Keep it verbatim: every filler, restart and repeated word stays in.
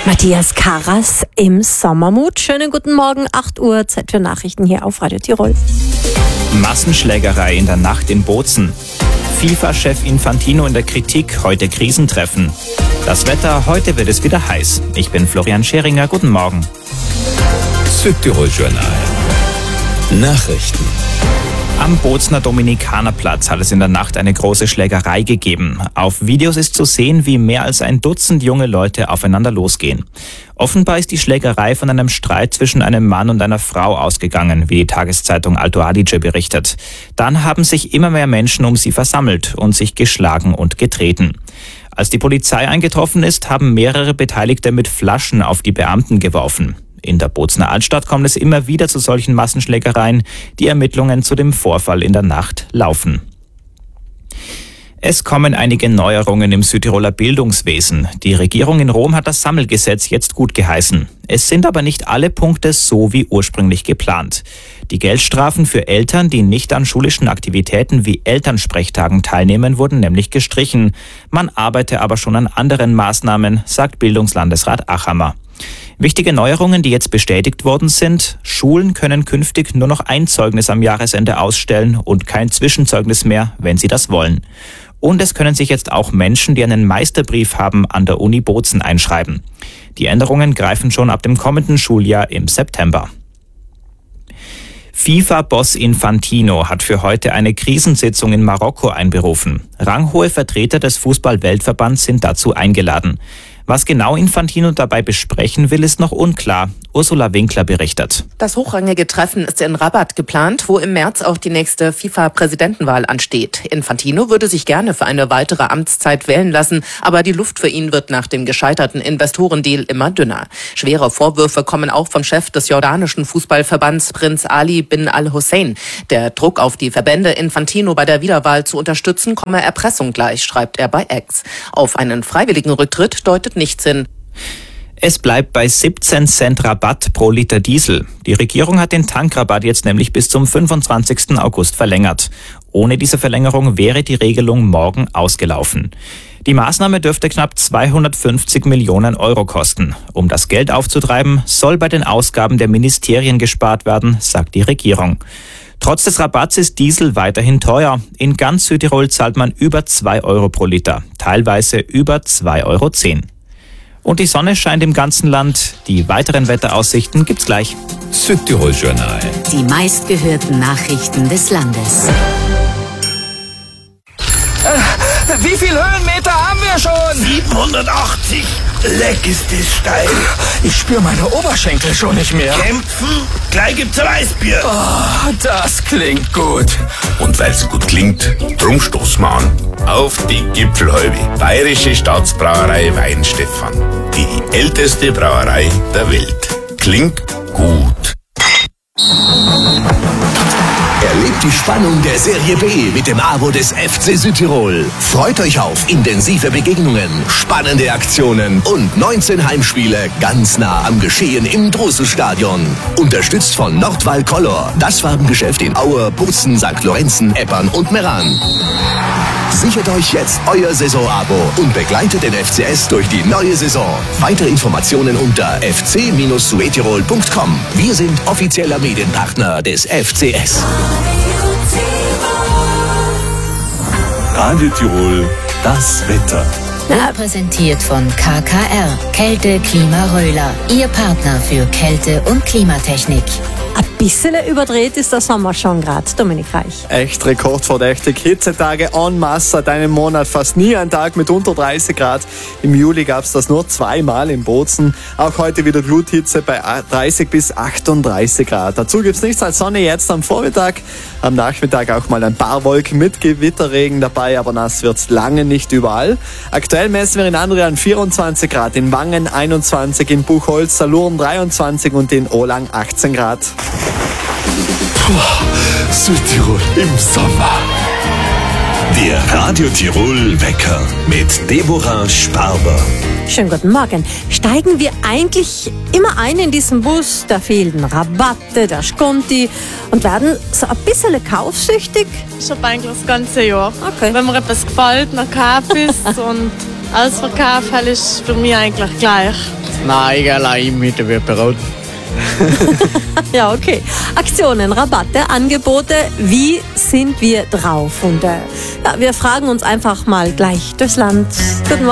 Matthias Karas im Sommermut. Schönen guten Morgen, acht Uhr, Zeit für Nachrichten hier auf Radio Tirol. Massenschlägerei in der Nacht in Bozen. FIFA-Chef Infantino in der Kritik, heute Krisentreffen. Das Wetter, heute wird es wieder heiß. Ich bin Florian Scheringer, guten Morgen. Südtirol-Journal. Nachrichten. Am Bozener Dominikanerplatz hat es in der Nacht eine große Schlägerei gegeben. Auf Videos ist zu sehen, wie mehr als ein Dutzend junge Leute aufeinander losgehen. Offenbar ist die Schlägerei von einem Streit zwischen einem Mann und einer Frau ausgegangen, wie die Tageszeitung Alto Adige berichtet. Dann haben sich immer mehr Menschen um sie versammelt und sich geschlagen und getreten. Als die Polizei eingetroffen ist, haben mehrere Beteiligte mit Flaschen auf die Beamten geworfen. In der Bozener Altstadt kommt es immer wieder zu solchen Massenschlägereien. Die Ermittlungen zu dem Vorfall in der Nacht laufen. Es kommen einige Neuerungen im Südtiroler Bildungswesen. Die Regierung in Rom hat das Sammelgesetz jetzt gut geheißen. Es sind aber nicht alle Punkte so wie ursprünglich geplant. Die Geldstrafen für Eltern, die nicht an schulischen Aktivitäten wie Elternsprechtagen teilnehmen, wurden nämlich gestrichen. Man arbeite aber schon an anderen Maßnahmen, sagt Bildungslandesrat Achammer. Wichtige Neuerungen, die jetzt bestätigt worden sind: Schulen können künftig nur noch ein Zeugnis am Jahresende ausstellen und kein Zwischenzeugnis mehr, wenn sie das wollen. Und es können sich jetzt auch Menschen, die einen Meisterbrief haben, an der Uni Bozen einschreiben. Die Änderungen greifen schon ab dem kommenden Schuljahr im September. FIFA-Boss Infantino hat für heute eine Krisensitzung in Marokko einberufen. Ranghohe Vertreter des Fußball-Weltverbands sind dazu eingeladen. Was genau Infantino dabei besprechen will, ist noch unklar. Ursula Winkler berichtet. Das hochrangige Treffen ist in Rabat geplant, wo im März auch die nächste FIFA-Präsidentenwahl ansteht. Infantino würde sich gerne für eine weitere Amtszeit wählen lassen, aber die Luft für ihn wird nach dem gescheiterten Investorendeal immer dünner. Schwere Vorwürfe kommen auch vom Chef des jordanischen Fußballverbands, Prinz Ali bin al-Hussein. Der Druck auf die Verbände, Infantino bei der Wiederwahl zu unterstützen, komme Erpressung gleich, schreibt er bei X. Auf einen freiwilligen Rücktritt deutet nichts hin. Es bleibt bei siebzehn Cent Rabatt pro Liter Diesel. Die Regierung hat den Tankrabatt jetzt nämlich bis zum fünfundzwanzigsten August verlängert. Ohne diese Verlängerung wäre die Regelung morgen ausgelaufen. Die Maßnahme dürfte knapp zweihundertfünfzig Millionen Euro kosten. Um das Geld aufzutreiben, soll bei den Ausgaben der Ministerien gespart werden, sagt die Regierung. Trotz des Rabatts ist Diesel weiterhin teuer. In ganz Südtirol zahlt man über zwei Euro pro Liter, teilweise über zwei Euro zehn. Und die Sonne scheint im ganzen Land. Die weiteren Wetteraussichten gibt's gleich. Südtirol-Journal. Die meistgehörten Nachrichten des Landes. Äh, wie viel Höhenmeter haben wir schon? siebenhundertachtzig. Leck ist das steil. Ich spüre meine Oberschenkel schon nicht mehr. Kämpfen? Gleich gibt's ein Weißbier. Oh, das klingt gut. Und weil's gut klingt, drum stoßen wir an. Auf die Gipfelhalbe. Bayerische Staatsbrauerei Weinstefan. Die älteste Brauerei der Welt. Klingt gut. Erlebt die Spannung der Serie B mit dem Abo des F C Südtirol. Freut euch auf intensive Begegnungen, spannende Aktionen und neunzehn Heimspiele ganz nah am Geschehen im Drosselstadion. Unterstützt von Nordwall Color, das Farbengeschäft in Auer, Bozen, Sankt Lorenzen, Eppern und Meran. Sichert euch jetzt euer Saisonabo und begleitet den F C S durch die neue Saison. Weitere Informationen unter f c Bindestrich suetirol punkt com. Wir sind offizieller Medienpartner des F C S. Radio Tirol, das Wetter. Ja. Präsentiert von K K R, Kälte Klima Röhler, Ihr Partner für Kälte- und Klimatechnik. Ein bisschen überdreht ist der Sommer schon gerade, Dominik Reich. Echt rekordverdächtig. Hitzetage en masse, seit einem Monat fast nie ein Tag mit unter dreißig Grad. Im Juli gab es das nur zweimal in Bozen. Auch heute wieder Gluthitze bei dreißig bis achtunddreißig Grad. Dazu gibt es nichts als Sonne jetzt am Vormittag. Am Nachmittag auch mal ein paar Wolken mit Gewitterregen dabei, aber nass wird es lange nicht überall. Aktuell messen wir in Andrian vierundzwanzig Grad, in Wangen einundzwanzig, in Buchholz, Salurn dreiundzwanzig und in Olang achtzehn Grad. Puh, Südtirol im Sommer. Der Radio Tirol Wecker mit Deborah Sparber. Schönen guten Morgen. Steigen wir eigentlich immer ein in diesen Bus? Da fehlen Rabatte, der Skonti und werden so ein bisschen kaufsüchtig? Schon eigentlich das ganze Jahr. Okay. Wenn mir etwas gefällt, dann kaufe ich es und Ausverkauf ist für mich eigentlich gleich. Nein, ich allein mit der Brot. Ja, okay. Aktionen, Rabatte, Angebote, wie sind wir drauf? Und äh, ja, wir fragen uns einfach mal gleich durchs Land. Guten Morgen.